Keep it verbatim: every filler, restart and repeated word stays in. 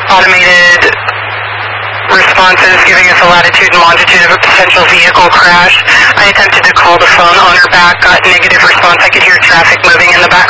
automated responses giving us a latitude and longitude of a potential vehicle crash. I attempted to call the phone owner back, got negative response. I could hear traffic moving in the background.